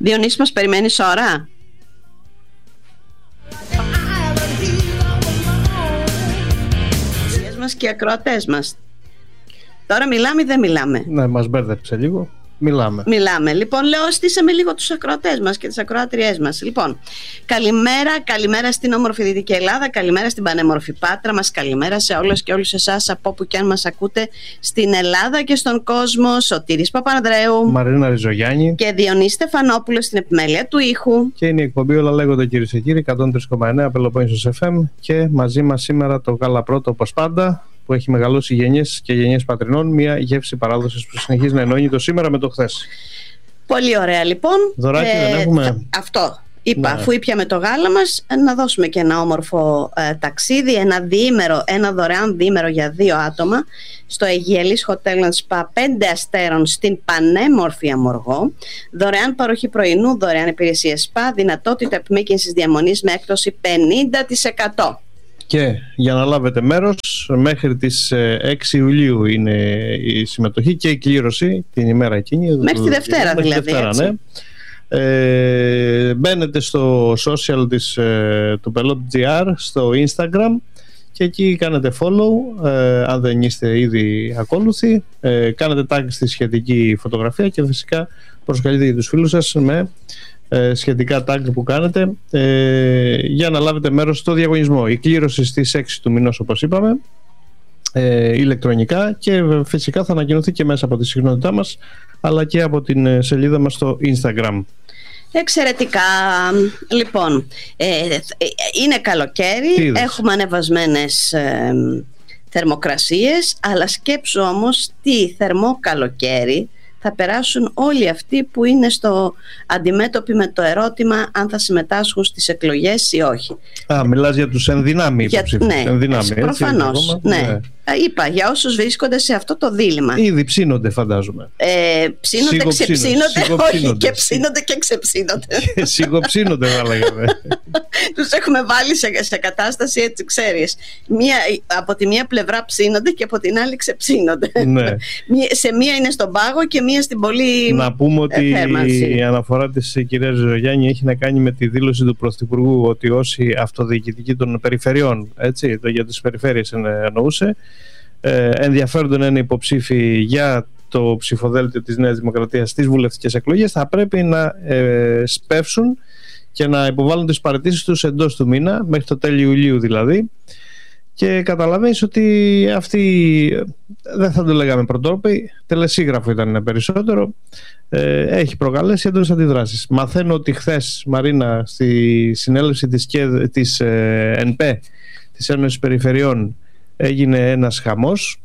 Διονύση, μας περιμένεις ώρα? Μας και οι ακροατές μας. Τώρα μιλάμε ή δεν μιλάμε? Ναι, μας μπέρδεψε λίγο. Μιλάμε. Λοιπόν, λέω, στήσαμε λίγο τους ακροατές μας και τις ακροάτριές μας. Λοιπόν, καλημέρα στην όμορφη Δυτική Ελλάδα, καλημέρα στην πανέμορφη Πάτρα μας, καλημέρα σε όλες και όλους εσάς από όπου και αν μας ακούτε στην Ελλάδα και στον κόσμο. Σωτήρης Παπανδρέου, Μαρίνα Ριζογιάννη και Διονύση Στεφανόπουλο στην επιμέλεια του ήχου. Και είναι η εκπομπή Όλα Λέγονται, κυρίες και κύριοι, 103,9 Πελοπόννησος FM. Και μαζί μας σήμερα το Γάλα Πρώτο, όπως πάντα, που έχει μεγαλώσει γενιές και γενιές πατρινών, μια γεύση παράδοσης που συνεχίζει να ενώνει το σήμερα με το χθες. Πολύ ωραία, λοιπόν. Δωράκι δεν έχουμε? Αυτό είπα, αφού ήπιαμε το γάλα μας, να δώσουμε και ένα όμορφο ταξίδι, ένα δωρεάν διήμερο για 2 άτομα στο Αιγιαλής Hotel & Spa 5 αστέρων στην πανέμορφη Αμοργό. Δωρεάν παροχή πρωινού, δωρεάν υπηρεσία spa, δυνατότητα επιμήκυνσης διαμονής με έκπτωση 50%. Και για να λάβετε μέρος, μέχρι τις 6 Ιουλίου είναι η συμμετοχή και η κλήρωση την ημέρα εκείνη. Μέχρι τη Δευτέρα δηλαδή. Ναι. Μπαίνετε στο social του Pelop.gr, στο Instagram, και εκεί κάνετε follow, αν δεν είστε ήδη ακόλουθοι, κάνετε tag στη σχετική φωτογραφία και φυσικά προσκαλείτε και τους φίλους σας με σχετικά tag που κάνετε για να λάβετε μέρος στο διαγωνισμό. Η κλήρωση στις 6 του μηνός, όπως είπαμε, ηλεκτρονικά, και φυσικά θα ανακοινωθεί και μέσα από τη συχνότητά μας αλλά και από την σελίδα μας στο Instagram. Εξαιρετικά. Λοιπόν, είναι καλοκαίρι, έχουμε ανεβασμένες θερμοκρασίες, αλλά σκέψου όμως τι θερμό καλοκαίρι θα περάσουν όλοι αυτοί που είναι αντιμέτωποι με το ερώτημα αν θα συμμετάσχουν στις εκλογές ή όχι. Μιλάς για τους ενδυνάμει υποψήφιους. Ναι, προφανώς. Ναι. Είπα, για όσους βρίσκονται σε αυτό το δίλημμα. Ήδη ψήνονται, φαντάζομαι. Ψήνονται, ξεψήνονται, όχι, και ψήνονται και ξεψήνονται. Σιγοψήνονται, θα λέγαμε. Τους έχουμε βάλει σε κατάσταση, έτσι, ξέρεις. Από τη μία πλευρά ψήνονται και από την άλλη ξεψήνονται. Ναι. Σε μία είναι στον πάγο και μία στην πολύ. Να πούμε ότι θέρμανση. Η αναφορά της κυρίας Ριζογιάννη έχει να κάνει με τη δήλωση του Πρωθυπουργού ότι όσοι αυτοδιοικητικοί των περιφερειών, έτσι, για τις περιφέρειες εννοούσε, ενδιαφέρονται να είναι υποψήφοι για το ψηφοδέλτιο της Νέας Δημοκρατίας στις βουλευτικές εκλογές, θα πρέπει να σπεύσουν και να υποβάλουν τις παραιτήσεις τους εντός του μήνα, μέχρι το τέλειο Ιουλίου δηλαδή. Και καταλαβαίνεις ότι αυτοί, δεν θα το λέγαμε πρωτότυποι, τελεσίγραφο ήταν περισσότερο, έχει προκαλέσει έντονες αντιδράσεις. Μαθαίνω ότι χθες, Μαρίνα, στη συνέλευση της ΕΝΠΕ, της Ένωσης Περιφερειών, έγινε ένας χαμός.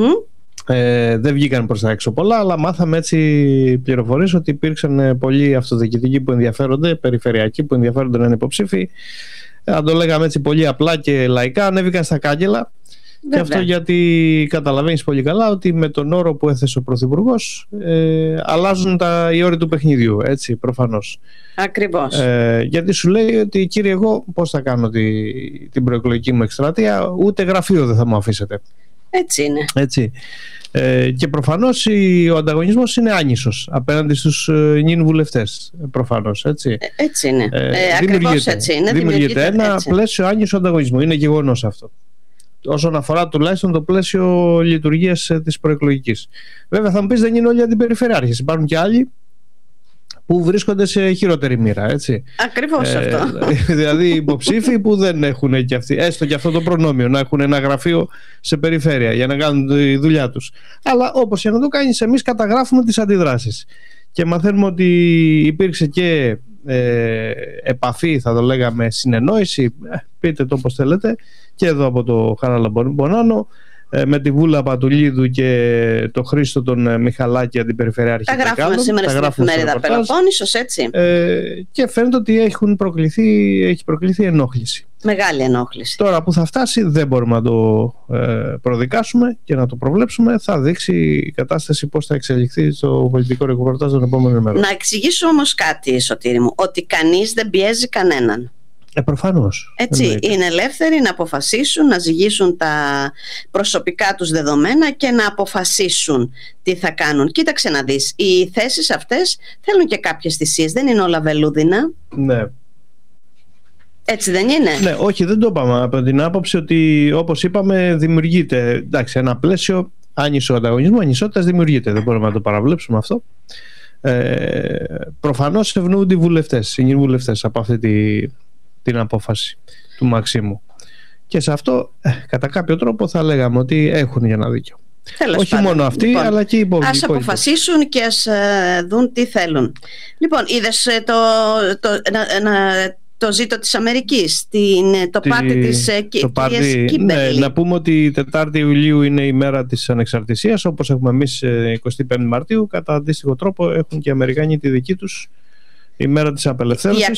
Δεν βγήκαν προς τα έξω πολλά, αλλά μάθαμε έτσι πληροφορίες ότι υπήρξαν πολλοί αυτοδιοικητικοί που ενδιαφέρονται, περιφερειακοί που ενδιαφέρονται να είναι υποψήφοι. Αν το λέγαμε έτσι πολύ απλά και λαϊκά, ανέβηκαν στα κάγκελα. Και αυτό γιατί καταλαβαίνεις πολύ καλά ότι με τον όρο που έθεσε ο Πρωθυπουργός αλλάζουν οι όροι του παιχνιδιού, έτσι, προφανώς. Ακριβώς. Γιατί σου λέει ότι, κύριε, εγώ πώς θα κάνω την προεκλογική μου εκστρατεία, ούτε γραφείο δεν θα μου αφήσετε. Έτσι είναι. Έτσι. Και προφανώς ο ανταγωνισμός είναι άνισος απέναντι στους νυν βουλευτές. Προφανώς, έτσι. Έτσι είναι. Ακριβώς έτσι είναι. Δημιουργείται ένα πλαίσιο άνισου ανταγωνισμού. Είναι γεγονός αυτό. Όσον αφορά τουλάχιστον το πλαίσιο λειτουργίας της προεκλογικής. Βέβαια, θα μου πεις, δεν είναι όλοι αντιπεριφερειάρχες. Υπάρχουν και άλλοι που βρίσκονται σε χειρότερη μοίρα, έτσι. Ακριβώς αυτό. Δηλαδή υποψήφοι που δεν έχουν και αυτοί, έστω και αυτό το προνόμιο, να έχουν ένα γραφείο σε περιφέρεια για να κάνουν τη δουλειά τους. Αλλά όπως και να το κάνεις, εμείς καταγράφουμε τις αντιδράσεις. Και μαθαίνουμε ότι υπήρξε και επαφή, θα το λέγαμε, συνεννόηση, πείτε το όπως θέλετε, και εδώ από το Χαραλαμπονάνο, με τη Βούλα Πατουλίδου και το Χρήστο τον Μιχαλάκη, αντιπεριφερειάρχη. Τα γράφουμε σήμερα στην εφημερίδα Πελοπόννησος, έτσι. Και φαίνεται ότι έχει προκληθεί ενόχληση. Μεγάλη ενόχληση. Τώρα που θα φτάσει δεν μπορούμε να το προδικάσουμε και να το προβλέψουμε. Θα δείξει η κατάσταση πώς θα εξελιχθεί στο πολιτικό ρεπορτάζ των επόμενων ημερών. Να εξηγήσω όμως κάτι, Σωτήρη μου, ότι κανείς δεν πιέζει κανέναν. Προφανώς. Έτσι, είναι ελεύθεροι να αποφασίσουν, να ζυγίσουν τα προσωπικά τους δεδομένα και να αποφασίσουν τι θα κάνουν. Κοίταξε να δεις, οι θέσεις αυτές θέλουν και κάποιες θυσίες, δεν είναι όλα βελούδινα. Ναι. Έτσι δεν είναι? Ναι, όχι, δεν το είπαμε από την άποψη ότι, όπως είπαμε, δημιουργείται, εντάξει, ένα πλαίσιο άνισου ανταγωνισμού, ανισότητας δημιουργείται, δεν μπορούμε να το παραβλέψουμε αυτό. Προφανώς ευνοούνται οι βουλευτές, οι βουλευτές από αυτή την απόφαση του Μαξίμου. Και σε αυτό, κατά κάποιο τρόπο, θα λέγαμε ότι έχουν για ένα δίκιο. Όχι μόνο αυτοί, λοιπόν, αλλά και οι υπόλοιποι. Ας αποφασίσουν και ας δουν τι θέλουν. Λοιπόν, είδες το ζήτο της Αμερικής, το πάρτι της κυρίας Κίμπερλι. Ναι, να πούμε ότι η 4η Ιουλίου είναι η μέρα της ανεξαρτησίας, όπως έχουμε εμείς 25 Μαρτίου. Κατά αντίστοιχο τρόπο έχουν και οι Αμερικάνοι τη δική τους η μέρα της απελευθέρωσης.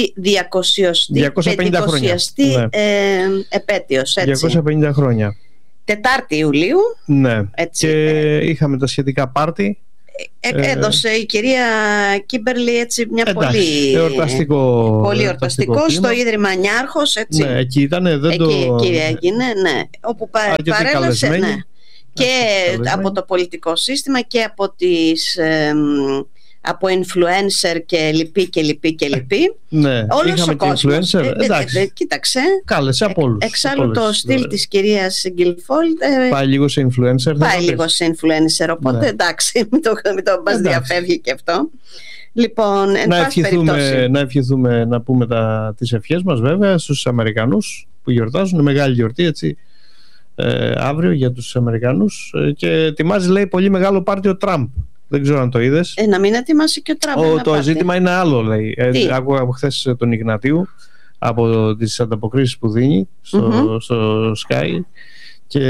250 χρόνια. Επέτειος, έτσι. 250 χρόνια. 4η Ιουλίου. Ναι, έτσι, και είχαμε τα σχετικά πάρτι. Έδωσε η κυρία Κίμπερλι έτσι μια πολύ εορταστικό στο Ίδρυμα Νιάρχος, έτσι. Ναι, εκεί ήταν, εκεί έγινε, ναι, όπου παρέλασε, ναι. Και από το πολιτικό σύστημα και από από influencer και λοιποί. Ναι, όλος ο κόσμος. Κοίταξε. Κάλεσε από όλους. Εξάλλου το στυλ της κυρίας Γκίλφολντ πάει λίγο σε influencer. Οπότε εντάξει, μην το μας διαφεύγει και αυτό. Λοιπόν, να ευχηθούμε, να πούμε τις ευχές μας βέβαια στους Αμερικανούς που γιορτάζουν, μεγάλη γιορτή, έτσι. Αύριο για τους Αμερικανούς, και ετοιμάζει, λέει, πολύ μεγάλο πάρτι ο Τραμπ. Δεν ξέρω αν το είδες. Να μην ετοιμάσει και ο Τραμπ. Το ζήτημα είναι άλλο, λέει. Άκουγα από χθες τον Ιγνατίου από τις ανταποκρίσεις που δίνει στο Sky, και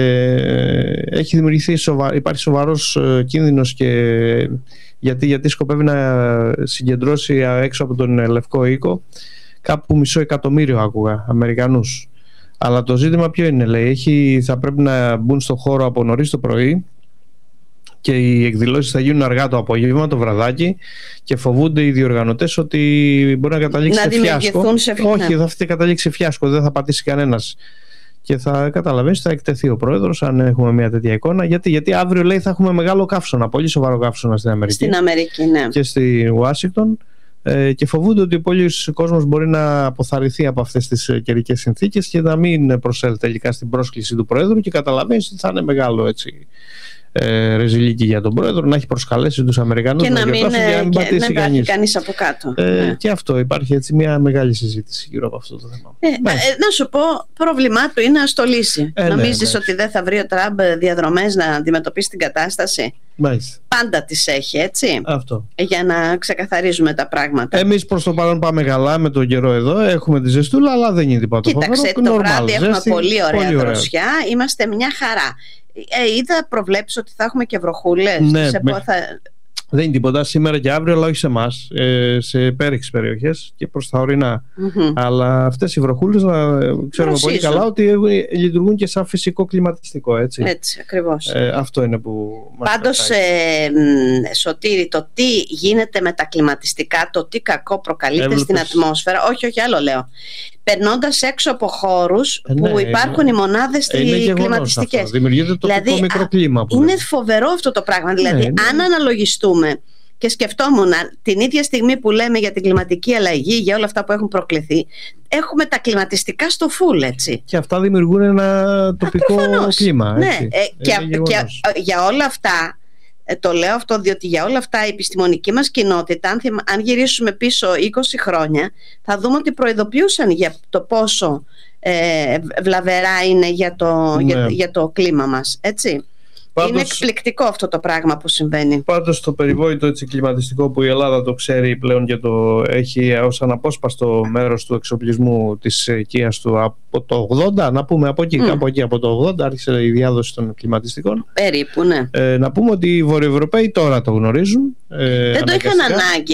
έχει δημιουργηθεί υπάρχει σοβαρός κίνδυνος, και γιατί σκοπεύει να συγκεντρώσει έξω από τον Λευκό Οίκο κάπου 500.000 άκουγα Αμερικανούς. Αλλά το ζήτημα ποιο είναι, λέει, θα πρέπει να μπουν στο χώρο από νωρίς το πρωί, και οι εκδηλώσεις θα γίνουν αργά το απόγευμα, το βραδάκι, και φοβούνται οι διοργανωτές ότι μπορεί να καταλήξει σε φιάσκο. Όχι, θα καταλήξει σε φιάσκο, δεν θα πατήσει κανένας. Και θα καταλαβαίνεις, θα εκτεθεί ο πρόεδρος, αν έχουμε μια τέτοια εικόνα. Γιατί αύριο, λέει, θα έχουμε μεγάλο καύσωνα, πολύ σοβαρό καύσωνα στην Αμερική. Στην Αμερική, ναι. Και στη Ουάσιγκτον. Και φοβούνται ότι ο πολύς κόσμος μπορεί να αποθαρρυνθεί από αυτές τις καιρικές συνθήκες και να μην προσέλθει τελικά στην πρόσκληση του Προέδρου, και καταλαβαίνεις ότι θα είναι μεγάλο, έτσι, ρεζιλίκι για τον πρόεδρο να έχει προσκαλέσει τους Αμερικανούς και να μην πατήσει κανείς από κάτω. Και αυτό, υπάρχει έτσι μια μεγάλη συζήτηση γύρω από αυτό το θέμα. Να σου πω, πρόβλημά του είναι να το λύσει. Νομίζεις ότι δεν θα βρει ο Τραμπ διαδρομές να αντιμετωπίσει την κατάσταση? Μάλιστα. Πάντα τις έχει, έτσι. Αυτό. Για να ξεκαθαρίζουμε τα πράγματα. Εμείς προς το παρόν πάμε καλά με τον καιρό εδώ. Έχουμε τη ζεστούλα, αλλά δεν είναι τίποτα. Κοίταξε, το βράδυ έχουμε πολύ ωραία δροσιά. Είμαστε μια χαρά. Είδα προβλέψεις ότι θα έχουμε και βροχούλες. Ναι, δεν είναι τίποτα σήμερα και αύριο, αλλά όχι σε εμάς, σε πέριξες περιοχές και προς τα ορεινά. Αλλά αυτές οι βροχούλες, ξέρουμε πολύ καλά ότι λειτουργούν και σαν φυσικό κλιματιστικό, έτσι. Έτσι, ακριβώς. Αυτό είναι που μας πάντως, Σωτήρη, το τι γίνεται με τα κλιματιστικά, το τι κακό προκαλείται στην ατμόσφαιρα, όχι άλλο λέω. Περνώντας έξω από χώρους που υπάρχουν οι μονάδες κλιματιστικές. Δημιουργείται το τοπικό μικροκλίμα. Είναι φοβερό αυτό το πράγμα. Δηλαδή, αν αναλογιστούμε, και σκεφτόμουν την ίδια στιγμή που λέμε για την κλιματική αλλαγή, για όλα αυτά που έχουν προκληθεί, έχουμε τα κλιματιστικά στο φουλ, έτσι. Και αυτά δημιουργούν ένα τοπικό κλίμα. Ναι, και για όλα αυτά. Το λέω αυτό διότι για όλα αυτά η επιστημονική μας κοινότητα, αν γυρίσουμε πίσω 20 χρόνια, θα δούμε ότι προειδοποιούσαν για το πόσο βλαβερά είναι για το κλίμα μας, έτσι. Πάντως, είναι εκπληκτικό αυτό το πράγμα που συμβαίνει. Πάντως το περιβόητο, έτσι, κλιματιστικό που η Ελλάδα το ξέρει πλέον και το έχει ως αναπόσπαστο μέρος του εξοπλισμού της οικίας του από το 80, να πούμε από εκεί, κάπου εκεί από το 80 άρχισε η διάδοση των κλιματιστικών. Περίπου, ναι. Να πούμε ότι οι Βορειοευρωπαίοι τώρα το γνωρίζουν. Δεν το είχαν ανάγκη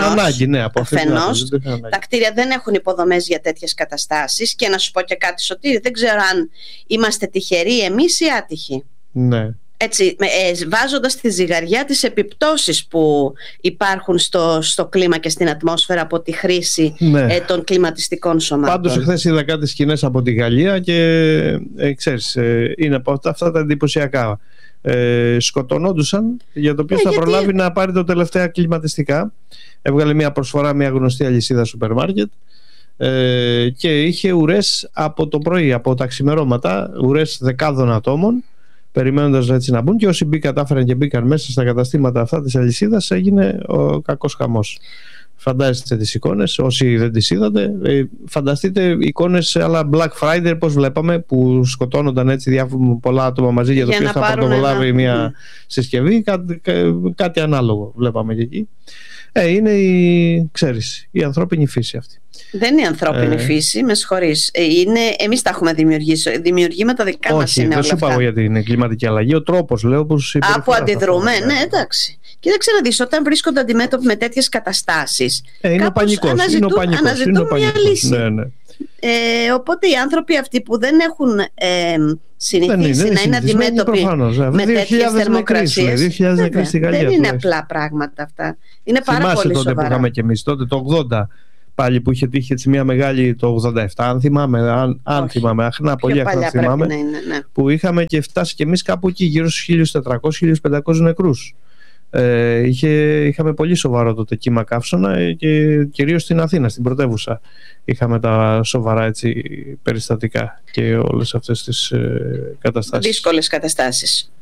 αφενός. Τα κτίρια δεν έχουν υποδομές για τέτοιες καταστάσεις, και να σου πω και κάτι, Σωτήρη, δεν ξέρω αν είμαστε τυχεροί εμείς ή άτυχοι. Ναι. έτσι, βάζοντας στη ζυγαριά τις επιπτώσεις που υπάρχουν στο κλίμα και στην ατμόσφαιρα από τη χρήση των κλιματιστικών σωμάτων. Πάντως χθες είδα κάτι σκηνές από τη Γαλλία και ξέρεις, είναι από αυτά τα εντυπωσιακά. Σκοτωνόντουσαν για το ποιος θα προλάβει να πάρει το τελευταία κλιματιστικά. Έβγαλε μια προσφορά μια γνωστή αλυσίδα σούπερ μάρκετ και είχε ουρές από το πρωί, από τα ξημερώματα, ουρές δεκάδων ατόμων, περιμένοντας έτσι να μπουν, και όσοι κατάφεραν και μπήκαν μέσα στα καταστήματα αυτά της αλυσίδας, έγινε ο κακός χαμός. Φαντάζεστε τις εικόνες, όσοι δεν τις είδατε, φανταστείτε εικόνες αλλά Black Friday, πώς βλέπαμε, που σκοτώνονταν έτσι πολλά άτομα μαζί για το ποιος θα πρωτοβολάβει μια συσκευή, κάτι ανάλογο βλέπαμε και εκεί. Είναι η ανθρώπινη φύση αυτή. Δεν είναι η ανθρώπινη φύση, με συγχωρείς. Εμείς τα έχουμε δημιουργήσει. Δημιουργήματα δικά μας είναι όλα αυτά. Όχι, δεν σου πάω για την κλιματική αλλαγή. Ο τρόπος, λέω, που αντιδρούμε. Ναι, εντάξει. Κοίταξε να δεις, όταν βρίσκονται αντιμέτωποι με τέτοιες καταστάσεις, είναι ο πανικός. Αναζητούν μια λύση. Ναι. Οπότε οι άνθρωποι αυτοί που δεν έχουν συνηθίσει να είναι αντιμέτωποι με τέτοιες θερμοκρασίες, δεν είναι απλά πράγματα αυτά. Είναι πάρα πολύ σοβαρά. Τότε που είχαμε και εμείς, τότε το 80, πάλι που είχε τύχει έτσι μια μεγάλη, το 87 αν θυμάμαι, πολύ αχνά θυμάμαι, που είχαμε και φτάσει και εμείς κάπου εκεί γύρω στους 1400-1500 νεκρούς. Είχαμε πολύ σοβαρό τότε κύμα καύσωνα και κυρίως στην Αθήνα, στην πρωτεύουσα, είχαμε τα σοβαρά έτσι περιστατικά και όλες αυτές τις καταστάσεις. Δύσκολες καταστάσεις.